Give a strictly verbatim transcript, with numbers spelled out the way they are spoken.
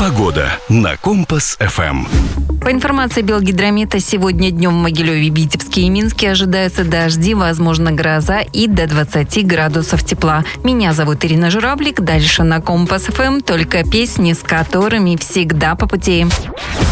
Погода на Компас-эф эм. По информации Белгидромета, сегодня днем в Могилеве, Витебске и Минске ожидаются дожди, возможно гроза и до двадцати градусов тепла. Меня зовут Ирина Журавлик. Дальше на Компас-эф эм только песни, с которыми всегда по пути.